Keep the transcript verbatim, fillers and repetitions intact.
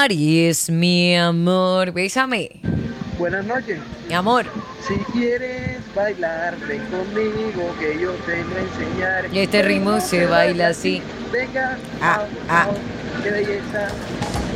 Aries, mi amor, bésame. Buenas noches. Mi amor, Si quieres bailar, ven conmigo que yo te voy a enseñar. y este ritmo se baila así. Venga, Ah, au, ah. au, qué belleza.